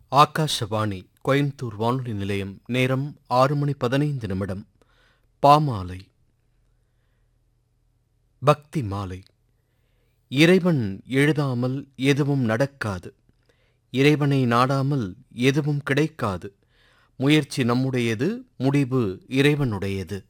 ஆகாஷவாணி கோயம்புத்தூர் வானொலி நிலையம். நேரம் 6:15. பாமாலை. பக்தி மாலை. இறைவன் எழுதாமல் எதுவும் நடக்காது. இறைவனை நாடாமல் எதுவும் கிடைக்காது. முயற்சி நம்முடையது, முடிவு இறைவனுடையது.